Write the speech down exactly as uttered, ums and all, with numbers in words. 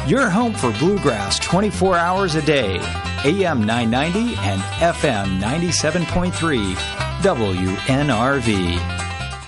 Your home for bluegrass twenty-four hours a day. A M nine ninety and F M ninety-seven point three W N R V.